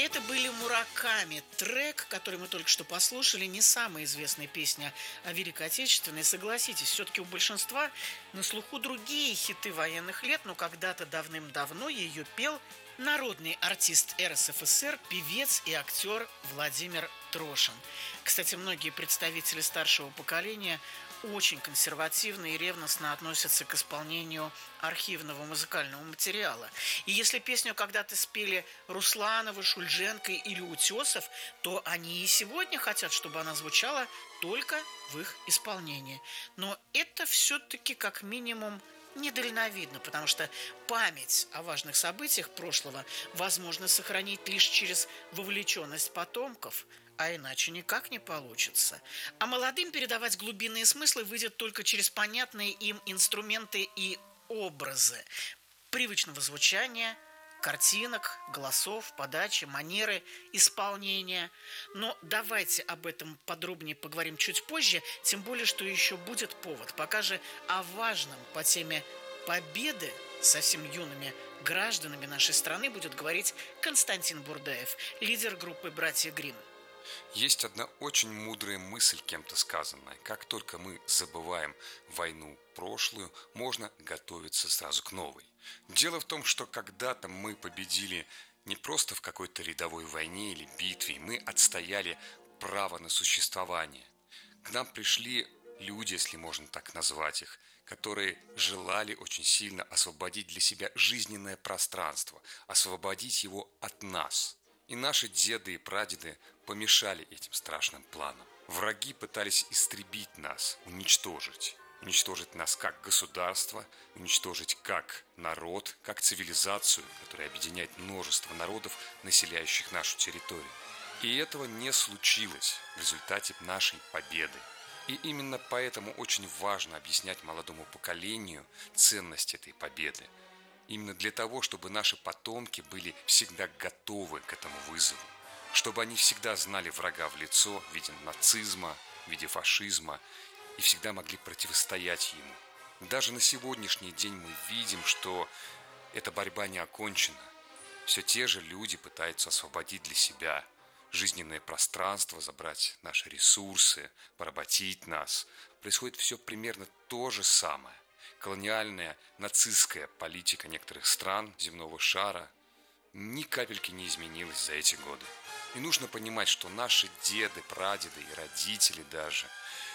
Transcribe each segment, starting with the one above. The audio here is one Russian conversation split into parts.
Это были Мураками. Трек, который мы только что послушали, не самая известная песня о Великой Отечественной. Согласитесь, все-таки у большинства на слуху другие хиты военных лет, но когда-то давным-давно ее пел народный артист РСФСР, певец и актер Владимир Трошин. Кстати, многие представители старшего поколения очень консервативно и ревностно относятся к исполнению архивного музыкального материала. И если песню когда-то спели Руслановы, Шульженко или Утесов, то они и сегодня хотят, чтобы она звучала только в их исполнении. Но это все-таки как минимум недальновидно, потому что память о важных событиях прошлого возможно сохранить лишь через вовлеченность потомков, а иначе никак не получится. А молодым передавать глубинные смыслы выйдет только через понятные им инструменты и образы привычного звучания, картинок, голосов, подачи, манеры исполнения. Но давайте об этом подробнее поговорим чуть позже, тем более, что еще будет повод. Пока же о важном по теме победы совсем юными гражданами нашей страны будет говорить Константин Бурдаев, лидер группы «Братья Гримм». Есть одна очень мудрая мысль, кем-то сказанная. Как только мы забываем войну прошлую, можно готовиться сразу к новой. Дело в том, что когда-то мы победили не просто в какой-то рядовой войне или битве, мы отстояли право на существование. К нам пришли люди, если можно так назвать их, которые желали очень сильно освободить для себя жизненное пространство, освободить его от нас. И наши деды и прадеды помешали этим страшным планам. Враги пытались истребить нас, уничтожить. Уничтожить нас как государство, уничтожить как народ, как цивилизацию, которая объединяет множество народов, населяющих нашу территорию. И этого не случилось в результате нашей победы. И именно поэтому очень важно объяснять молодому поколению ценность этой победы. Именно для того, чтобы наши потомки были всегда готовы к этому вызову. Чтобы они всегда знали врага в лицо в виде нацизма, в виде фашизма и всегда могли противостоять ему. Даже на сегодняшний день мы видим, что эта борьба не окончена. Все те же люди пытаются освободить для себя жизненное пространство, забрать наши ресурсы, поработить нас. Происходит все примерно то же самое. Колониальная, нацистская политика некоторых стран земного шара ни капельки не изменилась за эти годы. И нужно понимать, что наши деды, прадеды и родители даже,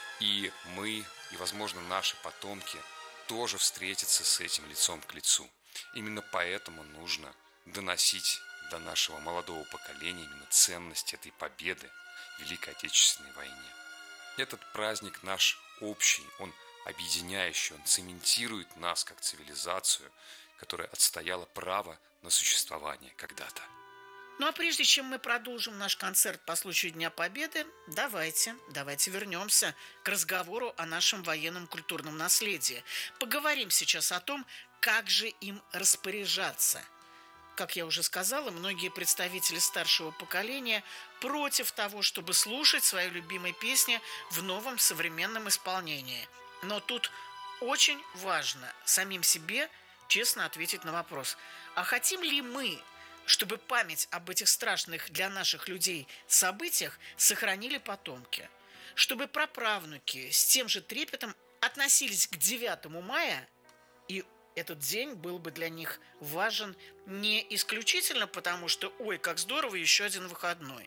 и мы, и, возможно, наши потомки тоже встретятся с этим лицом к лицу. Именно поэтому нужно доносить до нашего молодого поколения именно ценность этой победы в Великой Отечественной войне. Этот праздник наш общий, он объединяющий, он цементирует нас как цивилизацию, которая отстояла право на существование когда-то. Ну а прежде чем мы продолжим наш концерт по случаю Дня Победы, давайте вернемся к разговору о нашем военном культурном наследии. Поговорим сейчас о том, как же им распоряжаться. Как я уже сказала, многие представители старшего поколения против того, чтобы слушать свои любимые песни в новом современном исполнении. Но тут очень важно самим себе честно ответить на вопрос: а хотим ли мы, чтобы память об этих страшных для наших людей событиях сохранили потомки? Чтобы праправнуки с тем же трепетом относились к 9 мая, и этот день был бы для них важен не исключительно потому, что «ой, как здорово, еще один выходной».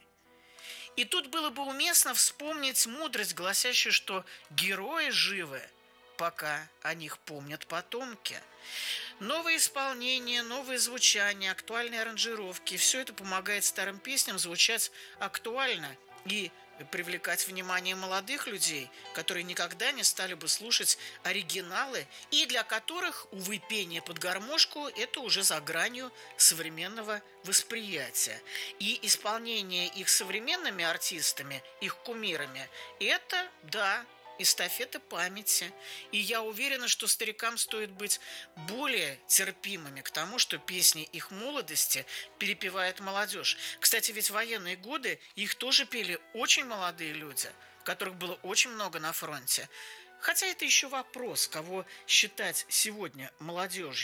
И тут было бы уместно вспомнить мудрость, гласящую, что герои живы, пока о них помнят потомки. Новые исполнения, новые звучания, актуальные аранжировки – все это помогает старым песням звучать актуально и привлекать внимание молодых людей, которые никогда не стали бы слушать оригиналы, и для которых, увы, пение под гармошку – это уже за гранью современного восприятия. И исполнение их современными артистами, их кумирами – это, да, эстафета памяти. И я уверена, что старикам стоит быть более терпимыми к тому, что песни их молодости перепевает молодежь. Кстати, ведь в военные годы их тоже пели очень молодые люди, которых было очень много на фронте. Хотя это еще вопрос, кого считать сегодня молодежью.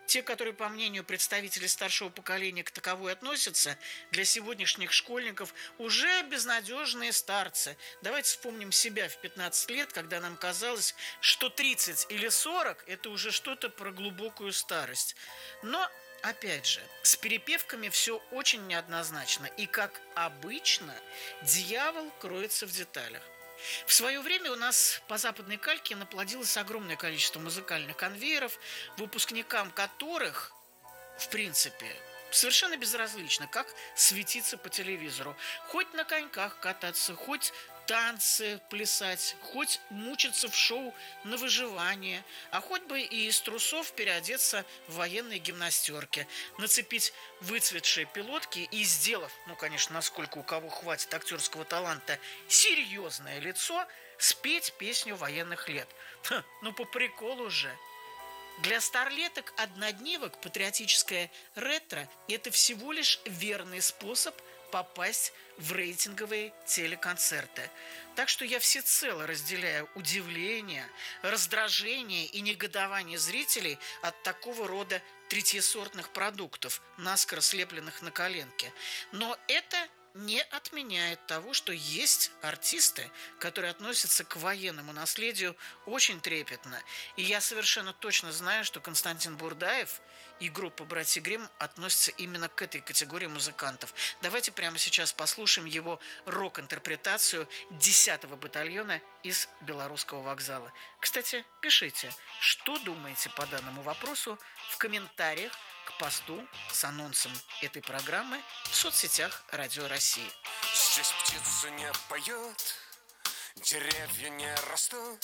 Те, которые, по мнению представителей старшего поколения, к таковой относятся, для сегодняшних школьников уже безнадежные старцы. Давайте вспомним себя в 15 лет, когда нам казалось, что 30 или 40 – это уже что-то про глубокую старость. Но, опять же, с перепевками все очень неоднозначно. И, как обычно, дьявол кроется в деталях. В свое время у нас по западной кальке наплодилось огромное количество музыкальных конвейеров, выпускникам которых, в принципе, совершенно безразлично, как светиться по телевизору. Хоть на коньках кататься, хоть танцы плясать, хоть мучиться в шоу на выживание, а хоть бы и из трусов переодеться в военные гимнастерки, нацепить выцветшие пилотки и, сделав, конечно, насколько у кого хватит актерского таланта, серьезное лицо, спеть песню военных лет. По приколу же. Для старлеток-однодневок патриотическое ретро – это всего лишь верный способ попасть в рейтинговые телеконцерты. Так что я всецело разделяю удивление, раздражение и негодование зрителей от такого рода третьесортных продуктов, наскоро слепленных на коленке. Но это не отменяет того, что есть артисты, которые относятся к военному наследию очень трепетно. И я совершенно точно знаю, что Константин Бурдаев и группа «Братья Гримм» относятся именно к этой категории музыкантов. Давайте прямо сейчас послушаем его рок-интерпретацию 10-го батальона из Белорусского вокзала. Кстати, пишите, что думаете по данному вопросу в комментариях к посту с анонсом этой программы в соцсетях Радио России. Здесь птица не поет, деревья не растут,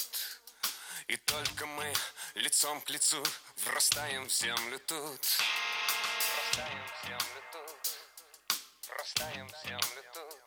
и только мы лицом к лицу врастаем в землю тут. Врастаем в землю тут, врастаем в землю тут.